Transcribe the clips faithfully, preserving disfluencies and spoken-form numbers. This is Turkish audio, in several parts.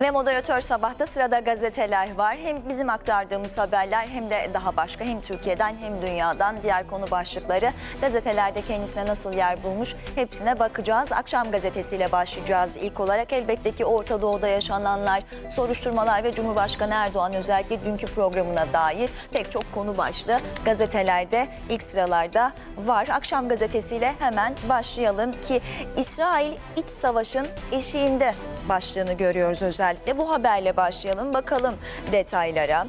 Ve moderatör sabahta sırada gazeteler var. Hem bizim aktardığımız haberler hem de daha başka, hem Türkiye'den hem dünyadan diğer konu başlıkları gazetelerde kendisine nasıl yer bulmuş hepsine bakacağız. Akşam gazetesiyle başlayacağız. İlk olarak elbette ki Orta Doğu'da yaşananlar, soruşturmalar ve Cumhurbaşkanı Erdoğan özellikle dünkü programına dair pek çok konu başlığı gazetelerde ilk sıralarda var. Akşam gazetesiyle hemen başlayalım ki İsrail iç savaşın eşiğinde başlığını görüyoruz özellikle. Bu haberle başlayalım, bakalım detaylara.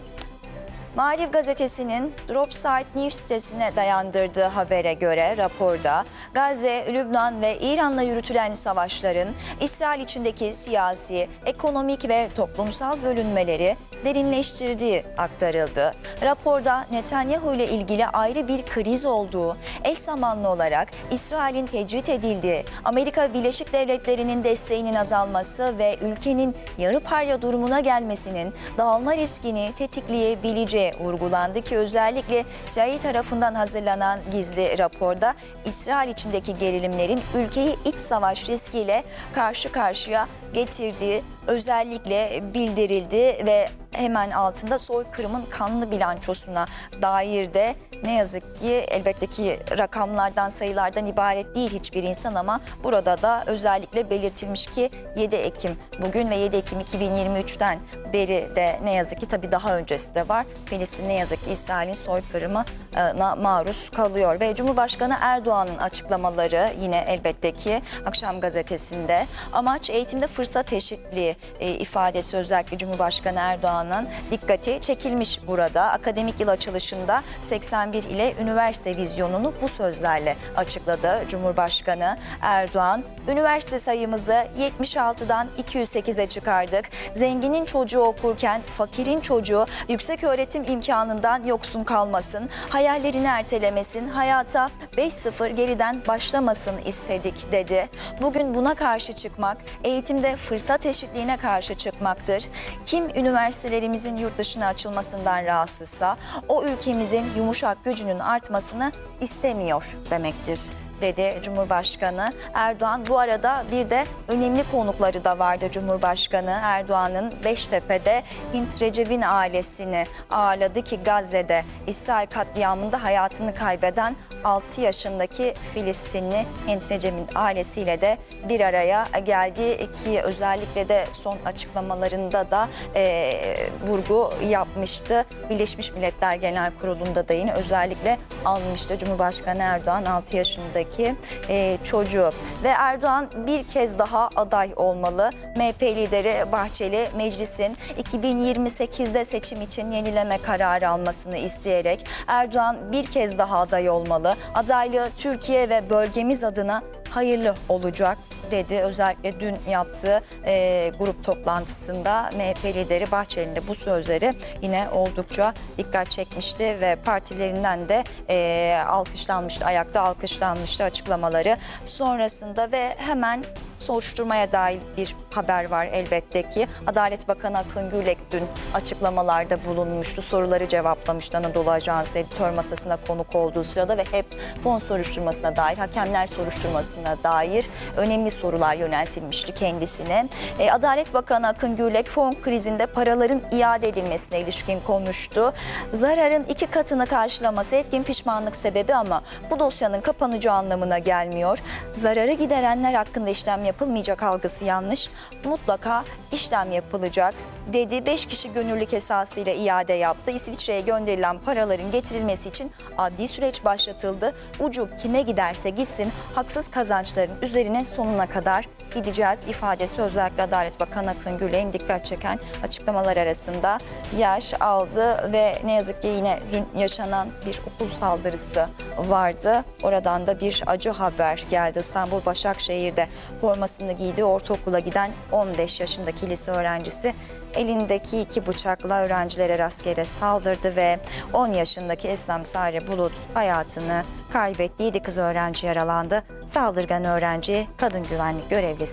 Maariv gazetesinin Dropsite News sitesine dayandırdığı habere göre raporda Gazze, Lübnan ve İran'la yürütülen savaşların İsrail içindeki siyasi, ekonomik ve toplumsal bölünmeleri derinleştirdiği aktarıldı. Raporda Netanyahu ile ilgili ayrı bir kriz olduğu, eş zamanlı olarak İsrail'in tecrit edildiği, Amerika Birleşik Devletleri'nin desteğinin azalması ve ülkenin yarı parya durumuna gelmesinin dağılma riskini tetikleyebileceği vurgulandı ki özellikle C I A tarafından hazırlanan gizli raporda İsrail içindeki gerilimlerin ülkeyi iç savaş riskiyle karşı karşıya getirdiği özellikle bildirildi ve hemen altında soykırımın kanlı bilançosuna dair de ne yazık ki elbette ki rakamlardan, sayılardan ibaret değil hiçbir insan ama burada da özellikle belirtilmiş ki yedi Ekim bugün ve yedi Ekim iki bin yirmi üçten beri de ne yazık ki tabii daha öncesi de var. Filistin ne yazık ki İsrail'in soykırımına maruz kalıyor ve Cumhurbaşkanı Erdoğan'ın açıklamaları yine elbette ki Akşam gazetesinde amaç eğitimde fırsat eşitliği e, ifadesi özellikle Cumhurbaşkanı Erdoğan'ın dikkati çekilmiş burada. Akademik yıl açılışında seksen bir ile üniversite vizyonunu bu sözlerle açıkladı Cumhurbaşkanı Erdoğan. Üniversite sayımızı yetmiş altıdan iki yüz sekize çıkardık. Zenginin çocuğu okurken fakirin çocuğu yüksek öğretim imkanından yoksun kalmasın, hayallerini ertelemesin, hayata beş sıfır geriden başlamasın istedik dedi. Bugün buna karşı çıkmak, eğitimde fırsat eşitliğine karşı çıkmaktır. Kim üniversitelerimizin yurt dışına açılmasından rahatsızsa o ülkemizin yumuşak gücünün artmasını istemiyor demektir dedi Cumhurbaşkanı Erdoğan. Bu arada bir de önemli konukları da vardı Cumhurbaşkanı Erdoğan'ın. Beştepe'de Hint Recep'in ailesini ağırladı ki Gazze'de İsrail katliamında hayatını kaybeden altı yaşındaki Filistinli Hint Recep'in ailesiyle de bir araya geldi ki özellikle de son açıklamalarında da e, vurgu yapmıştı. Birleşmiş Milletler Genel Kurulu'nda da yine özellikle almıştı Cumhurbaşkanı Erdoğan altı yaşındaki e, çocuğu. Ve Erdoğan bir kez daha aday olmalı. M H P lideri Bahçeli meclisin iki bin yirmi sekizde seçim için yenileme kararı almasını isteyerek Erdoğan bir kez daha aday olmalı. Adaylığı Türkiye ve bölgemiz adına hayırlı olacak dedi. Özellikle dün yaptığı e, grup toplantısında M H P lideri Bahçeli'nin de bu sözleri yine oldukça dikkat çekmişti ve partilerinden de e, alkışlanmıştı, ayakta alkışlanmıştı açıklamaları sonrasında ve hemen soruşturmaya dair bir haber var elbette ki. Adalet Bakanı Akın Gürlek dün açıklamalarda bulunmuştu. Soruları cevaplamıştı Anadolu Ajansı editör masasına konuk olduğu sırada ve hep fon soruşturmasına dair, hakemler soruşturmasına dair önemli sorular yöneltilmişti kendisine. E, Adalet Bakanı Akın Gürlek fon krizinde paraların iade edilmesine ilişkin konuştu. Zararın iki katını karşılaması etkin pişmanlık sebebi ama bu dosyanın kapanacağı anlamına gelmiyor. Zararı giderenler hakkında işlem yapılmayacak algısı yanlış. Mutlaka işlem yapılacak dedi. Beş kişi gönüllülük esasıyla iade yaptı. İsviçre'ye gönderilen paraların getirilmesi için adli süreç başlatıldı. Ucu kime giderse gitsin haksız kazançların üzerine sonuna kadar gideceğiz ifadesi özellikle Adalet Bakanı Akın Gürlek'in dikkat çeken açıklamalar arasında yer aldı ve ne yazık ki yine dün yaşanan bir okul saldırısı vardı. Oradan da bir acı haber geldi. İstanbul Başakşehir'de formasını giydiği ortaokula giden on beş yaşındaki lise öğrencisi elindeki iki bıçakla öğrencilere rastgele saldırdı ve on yaşındaki Eslem Sare Bulut hayatını kaybetti. yedi kız öğrenci yaralandı. Saldırgan öğrenci kadın güvenlik görevlisi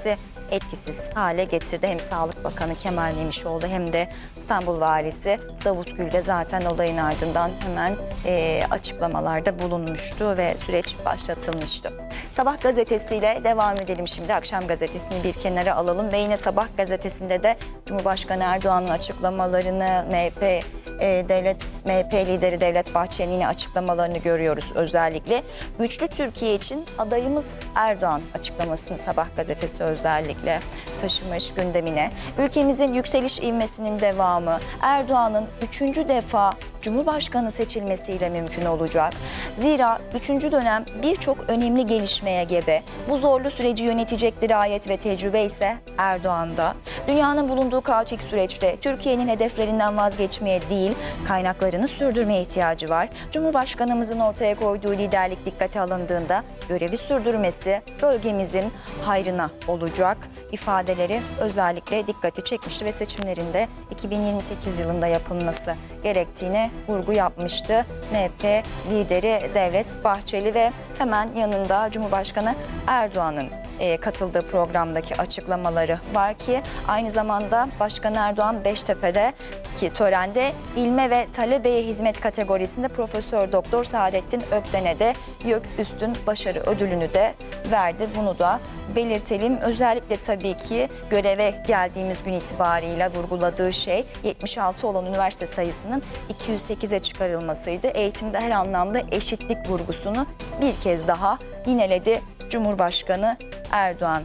etkisiz hale getirdi. Hem Sağlık Bakanı Kemal Memişoğlu hem de İstanbul Valisi Davut Gül de zaten olayın ardından hemen e, açıklamalarda bulunmuştu ve süreç başlatılmıştı. Sabah gazetesiyle devam edelim şimdi. Akşam gazetesini bir kenara alalım ve yine Sabah gazetesinde de Cumhurbaşkanı Erdoğan'ın açıklamalarını, M H P e, devlet M H P lideri Devlet Bahçeli'nin açıklamalarını görüyoruz özellikle. Güçlü Türkiye için adayımız Erdoğan açıklamasını Sabah gazetesi özellikle taşımış gündemine. Ülkemizin yükseliş ivmesinin devamı Erdoğan'ın üçüncü defa Cumhurbaşkanı seçilmesiyle mümkün olacak. Zira üçüncü dönem birçok önemli gelişmeye gebe. Bu zorlu süreci yönetecek dirayet ve tecrübe ise Erdoğan'da. Dünyanın bulunduğu kaotik süreçte Türkiye'nin hedeflerinden vazgeçmeye değil, kaynaklarını sürdürmeye ihtiyacı var. Cumhurbaşkanımızın ortaya koyduğu liderlik dikkate alındığında görevi sürdürmesi bölgemizin hayrına olacak ifadeleri özellikle dikkati çekmişti ve seçimlerinde iki bin yirmi sekiz yılında yapılması gerektiğine vurgu yapmıştı M H P lideri Devlet Bahçeli ve hemen yanında Cumhurbaşkanı Erdoğan'ın e, katıldığı programdaki açıklamaları var ki aynı zamanda Başkan Erdoğan Beştepe'deki törende ilme ve talebeye hizmet kategorisinde Profesör Doktor Saadettin Ökten'e de YÖK Üstün Başarı Ödülünü de verdi. Bunu da belirtelim. Özellikle tabii ki göreve geldiğimiz gün itibariyle vurguladığı şey yetmiş altı olan üniversite sayısının iki yüz sekize çıkarılmasıydı. Eğitimde her anlamda eşitlik vurgusunu bir kez daha yineledi Cumhurbaşkanı Erdoğan.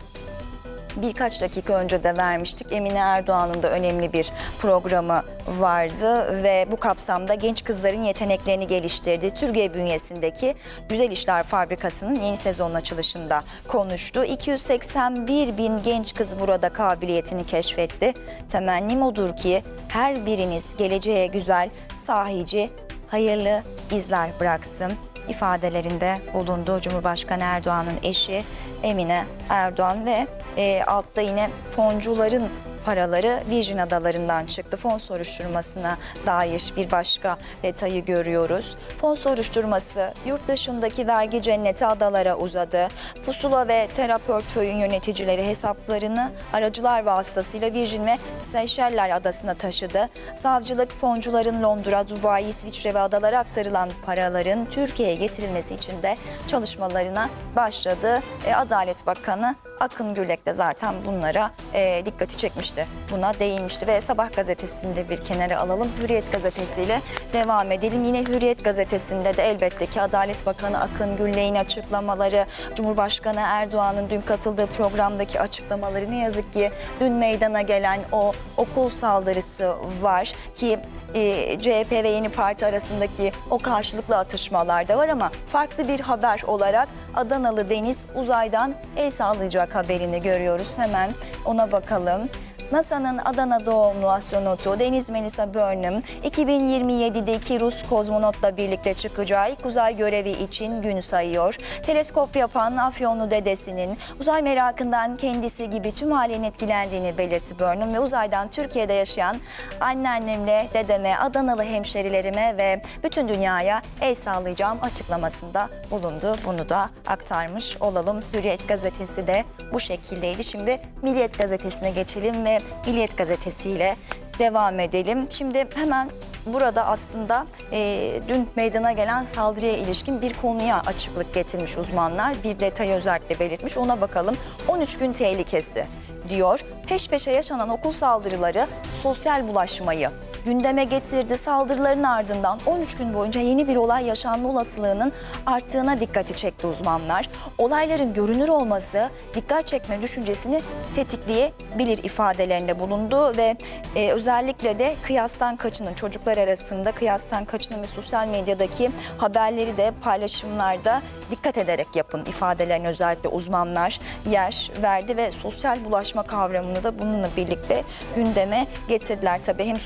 Birkaç dakika önce de vermiştik. Emine Erdoğan'ın da önemli bir programı vardı ve bu kapsamda genç kızların yeteneklerini geliştirdiği Türkiye bünyesindeki Güzel İşler Fabrikası'nın yeni sezon açılışında konuştu. iki yüz seksen bir bin genç kız burada kabiliyetini keşfetti. Temennim odur ki her biriniz geleceğe güzel, sahici, hayırlı izler bıraksın ifadelerinde bulundu Cumhurbaşkanı Erdoğan'ın eşi Emine Erdoğan ve e, altta yine foncuların paraları Virgin Adaları'ndan çıktı. Fon soruşturmasına dair bir başka detayı görüyoruz. Fon soruşturması yurt dışındaki vergi cenneti adalara uzadı. Pusula ve Terra Portföy'ün yöneticileri hesaplarını aracılar vasıtasıyla Virgin ve Seyşeller adasına taşıdı. Savcılık foncuların Londra, Dubai, İsviçre ve adalara aktarılan paraların Türkiye'ye getirilmesi için de çalışmalarına başladı. E, Adalet Bakanı Akın Gürlek de zaten bunlara e, dikkati çekmişti. Buna değinmişti ve Sabah gazetesinde bir kenara alalım. Hürriyet gazetesiyle devam edelim. Yine Hürriyet gazetesinde de elbette ki Adalet Bakanı Akın Gürlek'in açıklamaları, Cumhurbaşkanı Erdoğan'ın dün katıldığı programdaki açıklamaları, ne yazık ki dün meydana gelen o okul saldırısı var ki e, C H P ve Yeni Parti arasındaki o karşılıklı atışmalar da var ama farklı bir haber olarak Adanalı Deniz uzaydan el sallayacak haberini görüyoruz. Hemen ona bakalım. NASA'nın Adana doğumlu astronotu Deniz Melisa Burnham, iki bin yirmi yedideki Rus kozmonotla birlikte çıkacağı ilk uzay görevi için gün sayıyor. Teleskop yapan Afyonlu dedesinin uzay merakından kendisi gibi tüm ailenin etkilendiğini belirtti Burnham ve uzaydan Türkiye'de yaşayan anneannemle dedeme, Adanalı hemşerilerime ve bütün dünyaya el sallayacağım açıklamasında bulundu. Bunu da aktarmış olalım. Hürriyet gazetesi de bu şekildeydi. Şimdi Milliyet gazetesine geçelim ve Milliyet gazetesiyle devam edelim. Şimdi hemen burada aslında e, dün meydana gelen saldırıya ilişkin bir konuya açıklık getirmiş uzmanlar. Bir detayı özellikle belirtmiş. Ona bakalım. on üç gün tehlikesi diyor. Peş peşe yaşanan okul saldırıları sosyal bulaşmayı gündeme getirdi. Saldırıların ardından on üç gün boyunca yeni bir olay yaşanma olasılığının arttığına dikkati çekti uzmanlar. Olayların görünür olması dikkat çekme düşüncesini tetikleyebilir ifadelerinde bulundu ve e, özellikle de kıyastan kaçının, çocuklar arasında kıyastan kaçının ve sosyal medyadaki haberleri de paylaşımlarda dikkat ederek yapın ifadelerini özellikle uzmanlar yer verdi ve sosyal bulaşma kavramını da bununla birlikte gündeme getirdiler. Tabii hem sosyolog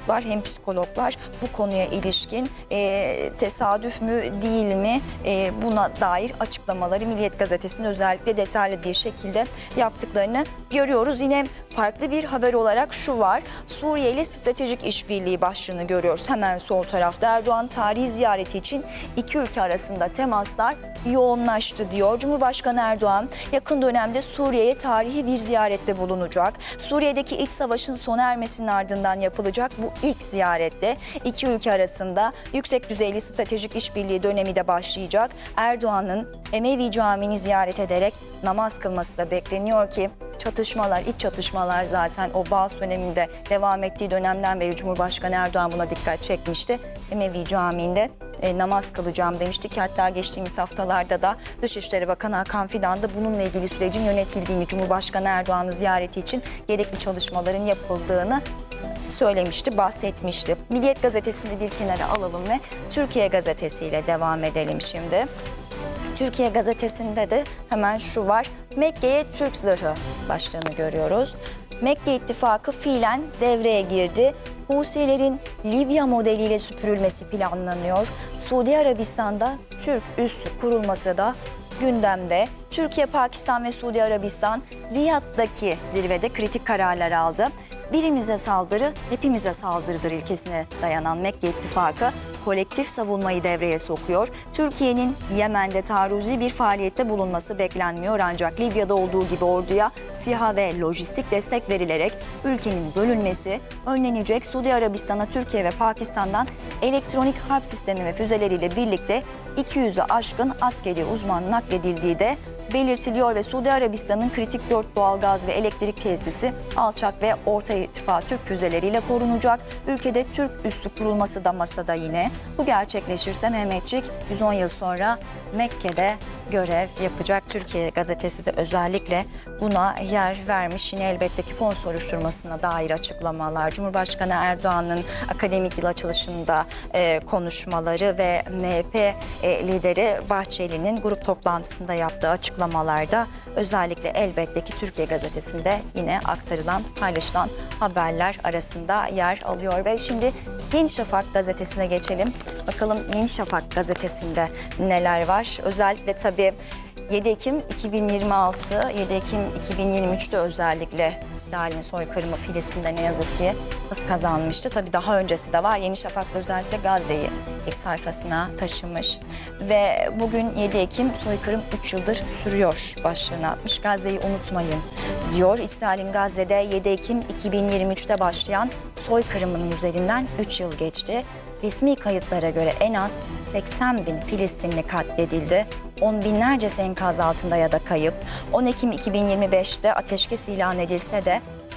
sosyologlar hem psikologlar bu konuya ilişkin e, tesadüf mü değil mi e, buna dair açıklamaları Milliyet Gazetesi'nin özellikle detaylı bir şekilde yaptıklarını görüyoruz. Yine farklı bir haber olarak şu var. Suriye ile stratejik işbirliği başlığını görüyoruz. Hemen sol tarafta Erdoğan tarihi ziyareti için iki ülke arasında temaslar yoğunlaştı diyor. Cumhurbaşkanı Erdoğan yakın dönemde Suriye'ye tarihi bir ziyarette bulunacak. Suriye'deki iç savaşın sona ermesinin ardından yapılacak bu ilk ziyarette iki ülke arasında yüksek düzeyli stratejik işbirliği dönemi de başlayacak. Erdoğan'ın Emevi Camii'ni ziyaret ederek namaz kılması da bekleniyor ki çatışmalar, iç çatışmalar zaten o Bağız döneminde devam ettiği dönemden beri Cumhurbaşkanı Erdoğan buna dikkat çekmişti. Emevi Camii'nde e, namaz kılacağım demişti ki hatta geçtiğimiz haftalarda da Dışişleri Bakanı Hakan Fidan da bununla ilgili sürecin yönetildiğini, Cumhurbaşkanı Erdoğan'ın ziyareti için gerekli çalışmaların yapıldığını söylemişti, bahsetmişti. Milliyet Gazetesi'ni bir kenara alalım ve Türkiye Gazetesi ile devam edelim şimdi. Türkiye Gazetesi'nde de hemen şu var. Mekke'ye Türk zırhı başlığını görüyoruz. Mekke ittifakı fiilen devreye girdi. Husilerin Libya modeliyle süpürülmesi planlanıyor. Suudi Arabistan'da Türk üssü kurulması da gündemde. Türkiye, Pakistan ve Suudi Arabistan Riyad'daki zirvede kritik kararlar aldı. Birimize saldırı, hepimize saldırıdır ilkesine dayanan Mekke ittifakı kolektif savunmayı devreye sokuyor. Türkiye'nin Yemen'de taarruzi bir faaliyette bulunması beklenmiyor ancak Libya'da olduğu gibi orduya SİHA ve lojistik destek verilerek ülkenin bölünmesi önlenecek. Suudi Arabistan'a Türkiye ve Pakistan'dan elektronik harp sistemi ve füzeleriyle birlikte iki yüzü aşkın askeri uzman nakledildiği de belirtiliyor ve Suudi Arabistan'ın kritik dört doğalgaz ve elektrik tesisi alçak ve orta irtifa Türk füzeleriyle korunacak. Ülkede Türk üssü kurulması da masada yine. Bu gerçekleşirse Mehmetçik yüz on yıl sonra Mekke'de görev yapacak. Türkiye Gazetesi de özellikle buna yer vermiş. Yine elbette ki fon soruşturmasına dair açıklamalar, Cumhurbaşkanı Erdoğan'ın akademik yıl açılışında e, konuşmaları ve M H P e, lideri Bahçeli'nin grup toplantısında yaptığı açıklamalarda özellikle elbette ki Türkiye Gazetesi'nde yine aktarılan, paylaşılan haberler arasında yer alıyor. Ve şimdi Yeni Şafak gazetesine geçelim. Bakalım Yeni Şafak gazetesinde neler var? Özellikle tabii yedi Ekim iki bin yirmi altı, yedi Ekim iki bin yirmi üçte özellikle İsrail'in soykırımı Filistin'de ne yazık ki hız kazanmıştı. Tabii daha öncesi de var. Yeni Şafak özellikle Gazze'yi ilk sayfasına taşımış. Ve bugün yedi Ekim soykırım üç yıldır sürüyor başlığını atmış. Gazze'yi unutmayın diyor. İsrail'in Gazze'de yedi Ekim iki bin yirmi üçte başlayan soykırımının üzerinden üç yıl geçti. Resmi kayıtlara göre en az seksen bin Filistinli katledildi. On binlercesi enkaz altında ya da kayıp. on Ekim iki bin yirmi beşte ateşkes ilan edilse de